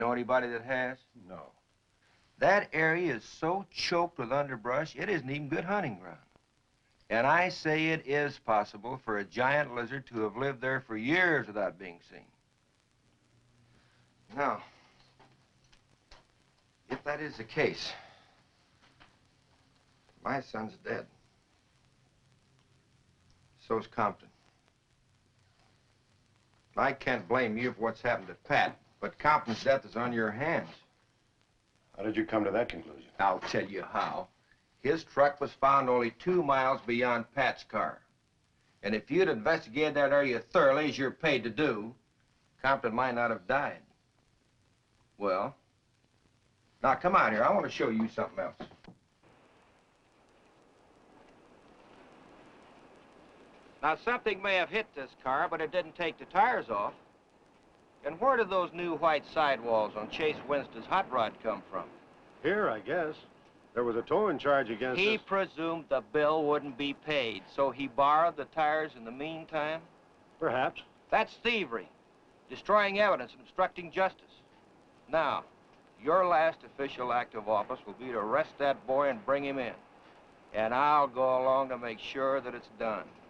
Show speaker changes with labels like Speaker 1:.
Speaker 1: Know anybody that has?
Speaker 2: No.
Speaker 1: That area is so choked with underbrush, it isn't even good hunting ground. And I say it is possible for a giant lizard to have lived there for years without being seen. Now, if that is the case, my son's dead. So's Compton. I can't blame you for what's happened to Pat, but Compton's death is on your hands.
Speaker 2: How did you come to that conclusion?
Speaker 1: I'll tell you how. His truck was found only 2 miles beyond Pat's car. And if you'd investigated that area thoroughly, as you're paid to do, Compton might not have died. Well, now come on here. I want to show you something else. Now, something may have hit this car, but it didn't take the tires off. And where did those new white sidewalls on Chase Winston's hot rod come from?
Speaker 2: Here, I guess. There was a towing charge against us.
Speaker 1: He presumed the bill wouldn't be paid, so he borrowed the tires in the meantime?
Speaker 2: Perhaps.
Speaker 1: That's thievery, destroying evidence and obstructing justice. Now, your last official act of office will be to arrest that boy and bring him in. And I'll go along to make sure that it's done.